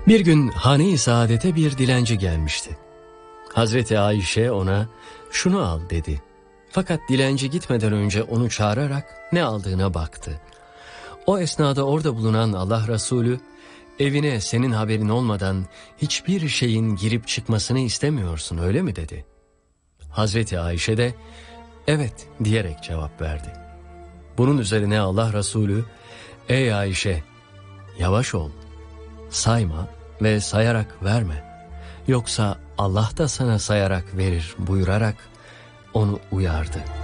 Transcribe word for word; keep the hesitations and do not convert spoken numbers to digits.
Bir gün hane-i saadete bir dilenci gelmişti. Hazreti Ayşe ona şunu al dedi. Fakat dilenci gitmeden önce onu çağırarak ne aldığına baktı. O esnada orada bulunan Allah Resulü, evine senin haberin olmadan hiçbir şeyin girip çıkmasını istemiyorsun öyle mi dedi. Hazreti Ayşe de evet diyerek cevap verdi. Bunun üzerine Allah Resulü, ey Ayşe yavaş ol, sayma ve sayarak verme. Yoksa Allah da sana sayarak verir buyurarak onu uyardı.